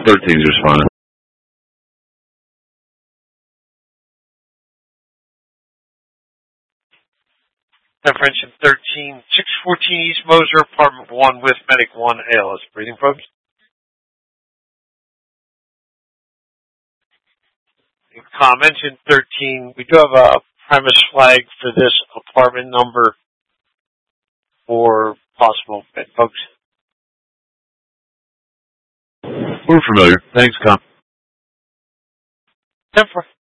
13's just fine. Definition 13, 614 East Moser, Apartment 1 with Medic 1 ALS. Breathing probes? Mention 13, we do have a premise flag for this apartment number for possible bed bugs. We're familiar. Thanks, Com. 10-4.